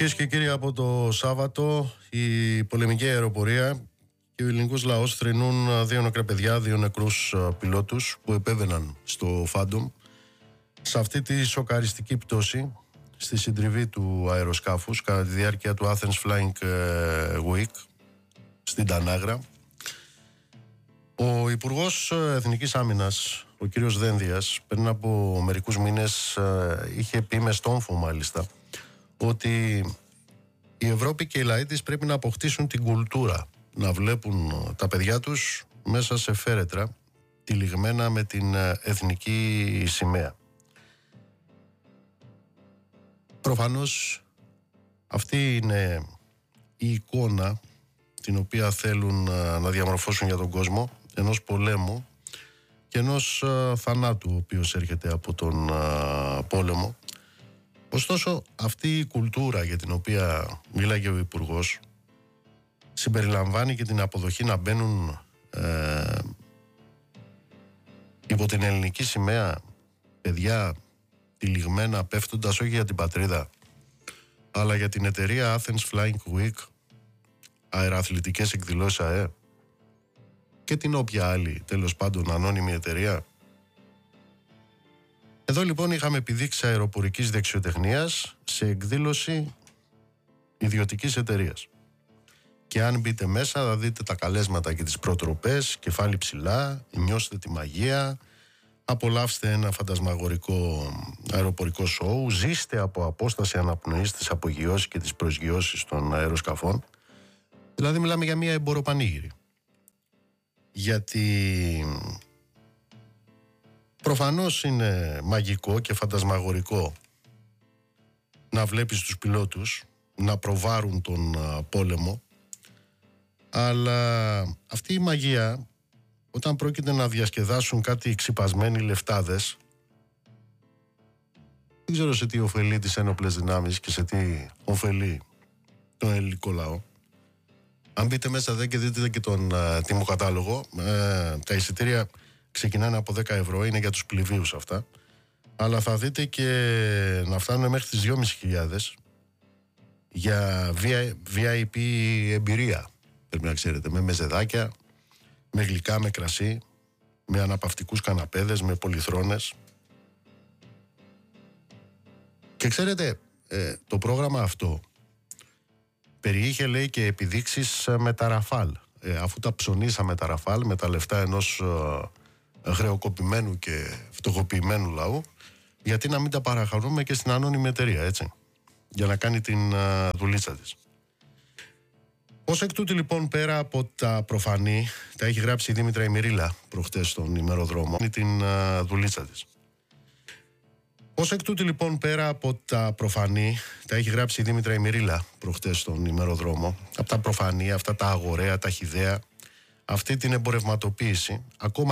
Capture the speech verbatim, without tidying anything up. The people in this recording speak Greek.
Κυρίες και κύριοι, από το Σάββατο η πολεμική αεροπορία και ο ελληνικός λαός θρηνούν δύο νεκρά παιδιά, δύο νεκρούς πιλότους που επέβαιναν στο Phantom σε αυτή τη σοκαριστική πτώση στη συντριβή του αεροσκάφους κατά τη διάρκεια του Athens Flying Week στην Τανάγρα. Ο Υπουργός Εθνικής Άμυνας, ο κύριος Δένδιας, πριν από μερικούς μήνες είχε πει με στόμφο μάλιστα ότι η Ευρώπη και οι λαοί της πρέπει να αποκτήσουν την κουλτούρα να βλέπουν τα παιδιά τους μέσα σε φέρετρα τυλιγμένα με την εθνική σημαία. Προφανώς αυτή είναι η εικόνα την οποία θέλουν να διαμορφώσουν για τον κόσμο, ενός πολέμου και ενός θανάτου ο οποίος έρχεται από τον πόλεμο. Ωστόσο, αυτή η κουλτούρα για την οποία μίλαγε ο Υπουργός συμπεριλαμβάνει και την αποδοχή να μπαίνουν ε, υπό την ελληνική σημαία παιδιά τυλιγμένα πέφτοντας όχι για την πατρίδα αλλά για την εταιρεία Athens Flying Week, αεραθλητικές εκδηλώσεις ΑΕ και την όποια άλλη τέλος πάντων ανώνυμη εταιρεία. Εδώ λοιπόν είχαμε επιδείξει αεροπορικής δεξιοτεχνίας σε εκδήλωση ιδιωτικής εταιρείας. Και αν μπείτε μέσα θα δείτε τα καλέσματα και τις προτροπές, κεφάλι ψηλά, νιώστε τη μαγεία, απολαύστε ένα φαντασμαγορικό αεροπορικό σοου, ζήστε από απόσταση αναπνοής τις απογειώσεις και τις προσγειώσεις των αεροσκαφών. Δηλαδή μιλάμε για μια εμποροπανήγυρη. Γιατί προφανώς είναι μαγικό και φαντασμαγορικό να βλέπεις τους πιλότους να προβάρουν τον πόλεμο, αλλά αυτή η μαγεία όταν πρόκειται να διασκεδάσουν κάτι ξυπασμένοι λεφτάδες, δεν ξέρω σε τι ωφελεί τις ένοπλες δυνάμεις και σε τι ωφελεί τον ελληνικό λαό. Αν μπείτε μέσα δε και δείτε και τον uh, τιμοκατάλογο, ε, τα εισιτήρια ξεκινάνε από δέκα ευρώ, είναι για τους πληβίους αυτά, αλλά θα δείτε και να φτάνουν μέχρι τις δυόμισι χιλιάδες για βι άι πι εμπειρία, πρέπει να ξέρετε, με μεζεδάκια, με γλυκά, με κρασί, με αναπαυτικούς καναπέδες, με πολυθρόνες. Και ξέρετε, ε, το πρόγραμμα αυτό περιείχε, λέει, και επιδείξεις με τα Ραφάλ. Ε, αφού τα ψωνίσαμε τα Ραφάλ με τα λεφτά ενός ε, χρεοκοπημένου και φτωχοποιημένου λαού, γιατί να μην τα παραχαρούμε και στην ανώνυμη εταιρεία, έτσι, για να κάνει την ε, δουλίτσα της. Ως εκ τούτου λοιπόν, πέρα από τα προφανή, τα έχει γράψει η Δήμητρα Ημιρίλα προχτές στον ημεροδρόμο, την ε, δουλίτσα της. Ως εκ τούτου λοιπόν, πέρα από τα προφανή, τα έχει γράψει η Δήμητρα Ημιρίλα προχτές στον ημεροδρόμο, από τα προφανή, αυτά τα αγοραία, τα χυδαία, αυτή την εμπορευματοποίηση, ακόμα